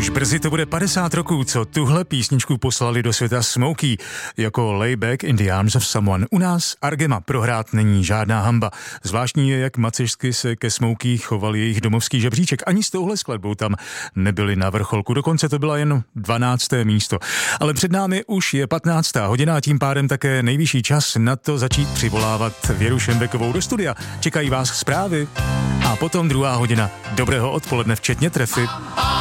Už brzy to bude 50 roků, co tuhle písničku poslali do světa Smokey jako Lay Back in the Arms of Someone. U nás Argema prohrát není žádná hanba. Zvláštní je, jak macešsky se ke Smokey choval jejich domovský žebříček. Ani s touhle skladbou tam nebyli na vrcholku. Dokonce to byla jen 12. místo. Ale před námi už je 15. hodina a tím pádem také nejvyšší čas na to začít přivolávat Věru Šembekovou do studia. Čekají vás zprávy a potom druhá hodina dobrého odpoledne, včetně trefy.